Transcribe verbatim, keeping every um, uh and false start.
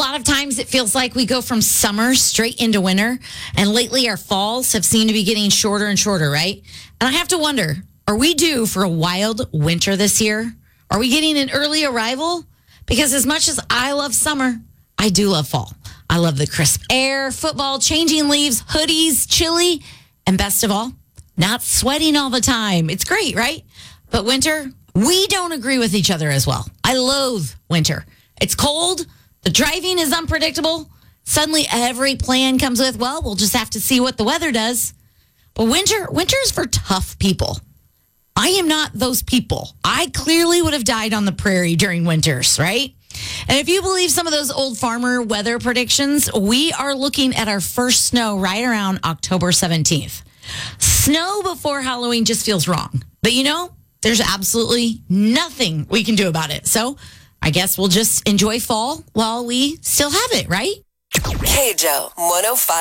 lot of times it feels like we go from summer straight into winter, and lately our falls have seemed to be getting shorter and shorter, right? And I have to wonder, are we due for a wild winter this year? Are we getting an early arrival? Because as much as I love summer, I do love fall. I love the crisp air, football, changing leaves, hoodies, chili, and best of all, not sweating all the time. It's great, right? But winter, we don't agree with each other as well. I loathe winter. It's cold. The driving is unpredictable. Suddenly every plan comes with, well, we'll just have to see what the weather does. But winter, winter is for tough people. I am not those people. I clearly would have died on the prairie during winters, right? And if you believe some of those old farmer weather predictions, we are looking at our first snow right around October seventeenth. Snow before Halloween just feels wrong. But you know, there's absolutely nothing we can do about it. So I guess we'll just enjoy fall while we still have it, right? K J O one oh five.